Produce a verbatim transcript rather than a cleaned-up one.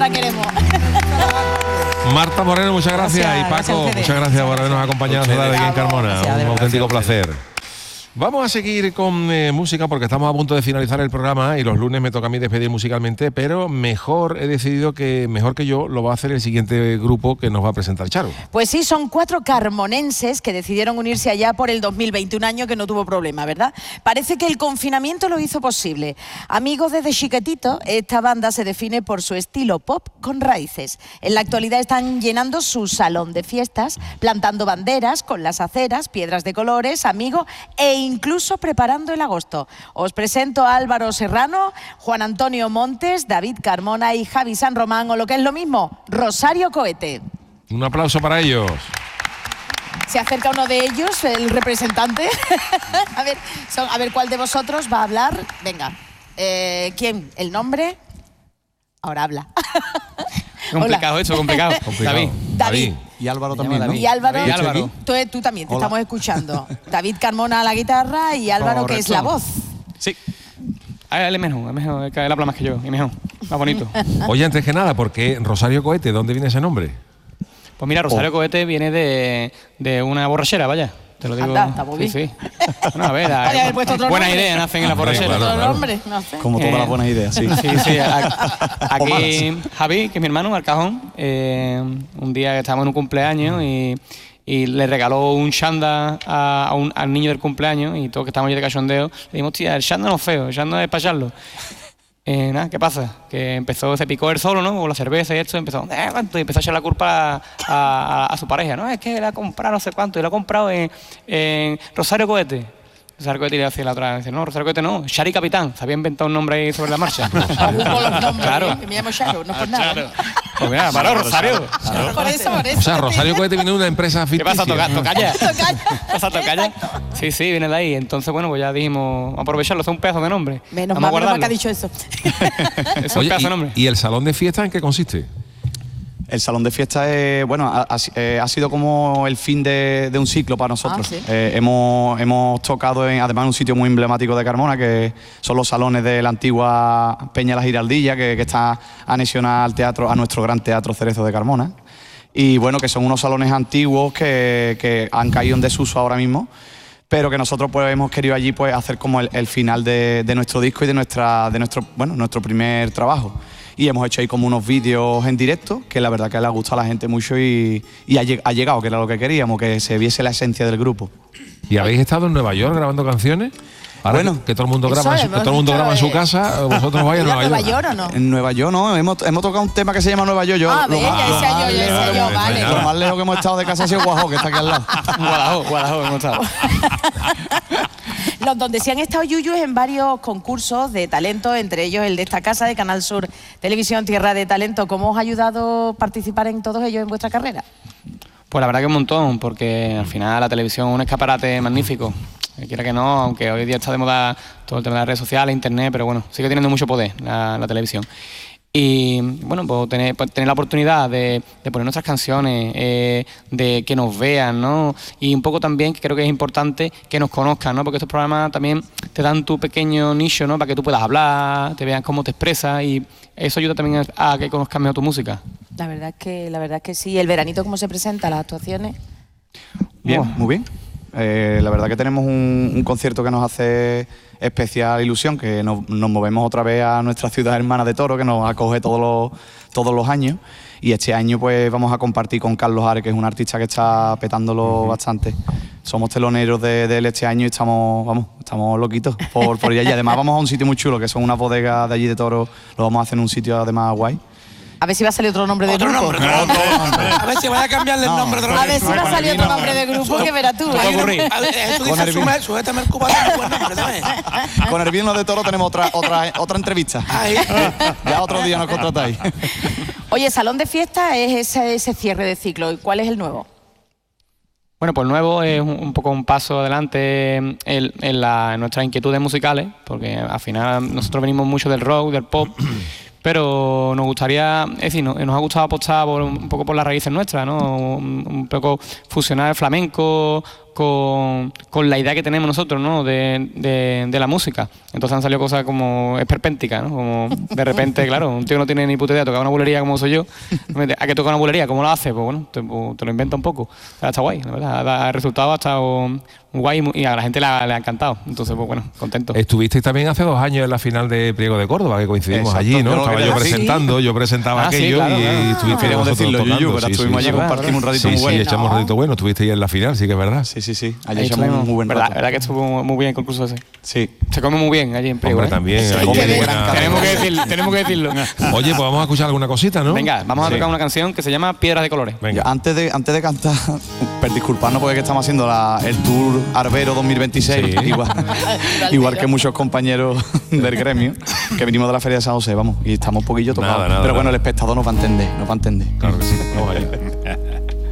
la queremos. Marta Moreno, muchas gracias. Gracias, y Paco, gracias muchas gracias por habernos acompañado esta tarde aquí en Carmona. Gracias, Un gracias. auténtico placer. Vamos a seguir con eh, música porque estamos a punto de finalizar el programa y los lunes me toca a mí despedir musicalmente, pero mejor he decidido que mejor que yo lo va a hacer el siguiente grupo que nos va a presentar Charo. Pues sí, son cuatro carmonenses que decidieron unirse allá por el dos mil veinte, un año que no tuvo problema, ¿verdad? Parece que el confinamiento lo hizo posible. Amigos desde chiquitito, esta banda se define por su estilo pop con raíces. En la actualidad están llenando su salón de fiestas, plantando banderas con las aceras, piedras de colores, amigos e incluso preparando el agosto. Os presento a Álvaro Serrano, Juan Antonio Montes, David Carmona y Javi San Román, o lo que es lo mismo, Rosario Cohete. Un aplauso para ellos. Se acerca uno de ellos, el representante. a, ver, son, a ver, ¿cuál de vosotros va a hablar? Venga, eh, ¿quién? ¿El nombre? Ahora habla. Complicado Hola. eso, complicado. Complicado. David. David. Y Álvaro también, ¿no? Y Álvaro, David, Álvaro. Tú, tú también, te Hola. estamos escuchando. David Carmona a la guitarra y Álvaro, que es la voz. Sí. Ah, él es mejor, es mejor, él habla más que yo, y mejor, más bonito. Oye, antes que nada, ¿por qué Rosario Cohete? ¿Dónde viene ese nombre? Pues mira, Rosario Oh. Cohete viene de, de una borrachera, vaya. Te lo digo. Anda, está muy sí, bien. sí. Bueno, a ver, Podría haber puesto otro buenas nombre. ideas nacen en la Hombre, borrachera. claro, Otro claro. nombre, no sé. Como todas Eh, las buenas ideas, sí. Sí, sí. a- Aquí Javi, que es mi hermano, al cajón, eh, un día que estábamos en un cumpleaños y, y le regaló un chándal a, a un, al niño del cumpleaños y todos que estábamos allí de cachondeo, le dijimos, tía, el chándal no es feo, el chándal es para echarlo. Eh, nada, ¿qué pasa? Que empezó, se picó él solo, ¿no? Con la cerveza y esto, empezó, eh, ¿cuánto? Y empezó a echar la culpa a, a- a su pareja, ¿no? Es que la ha comprado no sé cuánto, y la ha comprado en, en Rosario Cohete. Rosario Cohete le decía la otra, dice, no, Rosario Cohete no, Shari Capitán, se había inventado un nombre ahí sobre la marcha. Con los nombres, Claro. ¿eh? Que me llamo Charo, no por nada. Claro. Pues mira, para Rosario. Por eso, por eso. O sea, Rosario Cohete viene de una empresa ¿Qué ficticia. pasa, toca, tocaya? Tocaya. ¿Qué pasa, tocaya? Sí, sí, viene de ahí. Entonces, bueno, pues ya dijimos, vamos a aprovecharlo, es un pedazo de nombre. Menos Vamos mal, a menos mal guardarlo. que ha dicho eso. Es un Oye, pedazo de y, nombre. ¿y el salón de fiesta en qué consiste? El salón de fiesta es, bueno, ha, ha- eh, ha sido como el fin de, de un ciclo para nosotros. Ah, sí. Eh, hemos, hemos tocado en, además en un sitio muy emblemático de Carmona, que son los salones de la antigua Peña La Giraldilla, que, que está anexionada al teatro, a nuestro gran teatro Cerezo de Carmona. Y bueno, que son unos salones antiguos que, que han caído en desuso ahora mismo, pero que nosotros pues hemos querido allí pues hacer como el, el final de, de nuestro disco y de nuestra, de nuestro, bueno, nuestro primer trabajo. Y hemos hecho ahí como unos vídeos en directo, que la verdad que le ha gustado a la gente mucho y, y ha, lleg- ha llegado, que era lo que queríamos, que se viese la esencia del grupo. ¿Y habéis estado en Nueva York grabando canciones? Ahora Bueno, que, que todo el mundo eso graba, en su- hemos que todo el mundo dicho graba en su de- casa, vosotros vais a ¿Ir a Nueva Nueva York. York o no? En Nueva York, ¿no? Hemos, hemos tocado un tema que se llama Nueva York. Yo, Ah, lo ve, ya más- decía yo, ya decía yo, Vale, vale. vale. Lo más lejos que hemos estado de casa ha sido Guajó, que está aquí al lado. Guadalajara, Guadalajara, hemos estado. Los donde sí han estado yuyos en varios concursos de talento, entre ellos el de esta casa de Canal Sur Televisión Tierra de Talento. ¿Cómo os ha ayudado participar en todos ellos en vuestra carrera? Pues la verdad que un montón, porque al final la televisión es un escaparate magnífico. Eh, Quiera que no, aunque hoy día está de moda todo el tema de las redes sociales, internet, pero bueno, sigue teniendo mucho poder la, la televisión. Y bueno, pues tener, pues tener la oportunidad de, de poner nuestras canciones, eh, de que nos vean, ¿no? Y un poco también, que creo que es importante, que nos conozcan, ¿no? Porque estos programas también te dan tu pequeño nicho, ¿no? Para que tú puedas hablar, te vean cómo te expresas y eso ayuda también a, a que conozcan mejor tu música. La verdad es que, la verdad es que sí. ¿El veranito cómo se presenta, las actuaciones? Bien, Oh. muy bien. Eh, la verdad que tenemos un, un concierto que nos hace especial ilusión, que nos, nos movemos otra vez a nuestra ciudad hermana de Toro, que nos acoge todos los, todos los años. Y este año pues vamos a compartir con Carlos Ares, que es un artista que está petándolo bastante. Somos teloneros de, de él este año y estamos, vamos, estamos loquitos por, por ir allí. Además vamos a un sitio muy chulo, que son unas bodegas de allí de Toro. Lo vamos a hacer en un sitio además guay. A ver si va a salir otro nombre de Otro grupo. nombre, otro nombre. A ver si vaya a cambiarle el nombre otra A vez. ver si va a salir otro nombre de grupo, que verás tú. va a ¿eh? ocurrir. A ver, eh, tú Con dices, el "Sume- sujétame el cubo, es un buen nombre, ¿sabes? Con el vino de Toro tenemos otra, otra, otra entrevista. Ahí. Ya otro día nos contratáis. Oye, salón de fiesta es ese, ese cierre de ciclo. ¿Y cuál es el nuevo? Bueno, pues el nuevo es un, un poco un paso adelante en, en, la, en nuestras inquietudes musicales, porque al final nosotros venimos mucho del rock, del pop, pero nos gustaría, es decir, nos, nos ha gustado apostar por, un poco por las raíces nuestras, ¿no? Un, un poco fusionar el flamenco con, con la idea que tenemos nosotros, ¿no? De, de, de la música. Entonces han salido cosas como esperpénticas, ¿no? Como de repente, claro, un tío que no tiene ni puta idea de tocar una bulería como soy yo, ¿a qué toca una bulería? ¿Cómo lo hace? Pues bueno, te, te lo inventa un poco. Está guay, la verdad. El resultado ha estado guay y a la gente le ha, le ha encantado. Entonces, pues bueno, contento. Estuvisteis también hace dos años en la final de Priego de Córdoba, que coincidimos Exacto, allí, ¿no? yo Estaba yo presentando, yo presentaba Ah, sí, aquello claro, y claro. estuviste Queríamos vosotros decirlo, tocando. Yuyu, pero Sí, estuvimos sí, allí, sí. compartimos un ratito Sí, muy sí, bueno. echamos un ratito bueno. Estuvisteis en la final, sí que es verdad. Sí, sí, sí. Allí Ahí echamos un estuvimos. muy buen verdad, rato. verdad que estuvo muy bien el concurso ese. Sí. Se come muy bien allí en Priego, Hombre, ¿eh? también. Se allí come hay de buena- gran Tenemos que decirlo, tenemos que decirlo. Oye, pues vamos a escuchar alguna cosita, ¿no? Venga, vamos a Sí. tocar una canción que se llama Piedras de Colores. Venga. Ya, Antes de, antes de cantar, per disculparnos porque es que estamos haciendo la- el Tour Arbero dos mil veintiséis, Sí. igual, igual que muchos compañeros del gremio, que venimos de la Feria de San José, vamos, y estamos un poquillo tocados. Nada, nada, Pero bueno, nada. el espectador nos va a entender, nos va a entender. Claro que sí. Vamos allá.